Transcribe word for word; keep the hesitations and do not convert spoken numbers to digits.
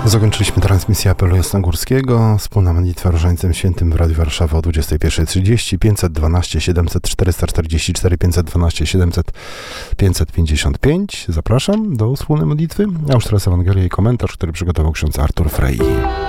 Zakończyliśmy transmisję apelu jasnogórskiego. Wspólna modlitwa Różańcem Świętym w Radiu Warszawa o dwudziestej pierwszej trzydzieści. pięćset dwanaście siedemset czterysta czterdzieści cztery, pięćset dwanaście siedemset pięćset pięćdziesiąt pięć. Zapraszam do wspólnej modlitwy. A już teraz Ewangelia i komentarz, który przygotował ksiądz Artur Frey.